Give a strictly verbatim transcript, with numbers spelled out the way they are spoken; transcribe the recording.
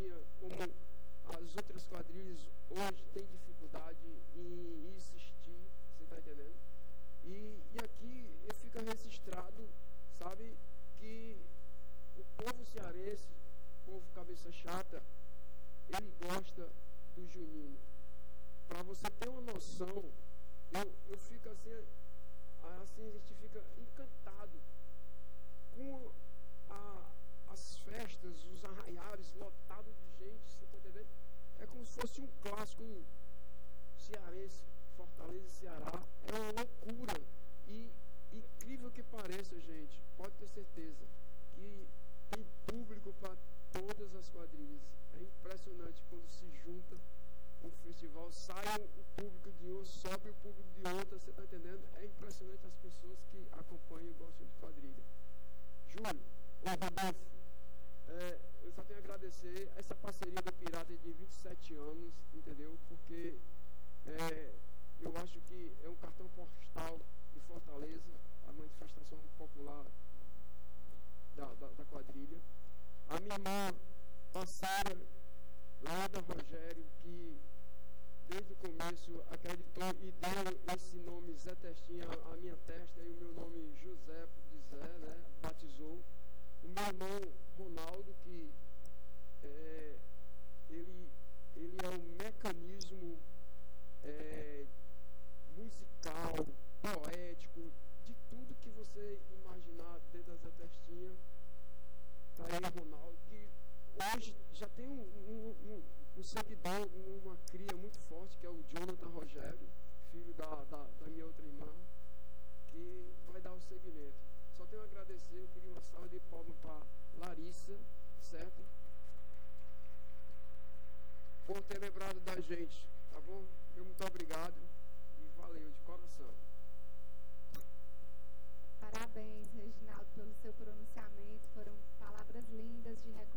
quadrilha, como as outras quadrilhas hoje têm dificuldade em insistir, você está entendendo? E, e aqui fica registrado, sabe, que o povo cearense, o povo cabeça chata, ele gosta do junino. Para você ter uma noção, eu, eu fico assim, assim, a gente fica encantado com a, as festas, os arraiais lotados de gente, você está entendendo? É como se fosse um clássico cearense, Fortaleza e Ceará. É uma loucura. E incrível que pareça, gente, pode ter certeza que tem público para todas as quadrilhas. É impressionante quando se junta um festival, sai o público de um, sobe o público de outra, você está entendendo? É impressionante as pessoas que acompanham e gostam de quadrilha. Júlio, ô Rodolfo, é, eu só tenho a agradecer essa parceria do Pirata de vinte e sete anos, entendeu? Porque é, eu acho que é um cartão postal de Fortaleza, a manifestação popular da, da, da quadrilha. A minha irmã, parceira, Laura Rogério, que desde o começo acreditou e deu esse nome Zé Testinha à minha testa, e o meu nome José de Zé, né, batizou. O meu irmão Ronaldo, que é, ele, ele é um mecanismo é, musical, poético, de tudo que você imaginar dentro da Zé Testinha. Está aí Ronaldo, que hoje já tem um, um, um, um seguidor, uma cria muito forte, que é o Jonathan Rogério, filho da, da, da minha outra irmã, que vai dar o segmento. Só tenho a agradecer, eu queria uma salva de palmas para Larissa, certo? Por ter lembrado da gente, tá bom? Meu muito obrigado e valeu de coração. Parabéns, Reginaldo, pelo seu pronunciamento. Foram palavras lindas de reconhecimento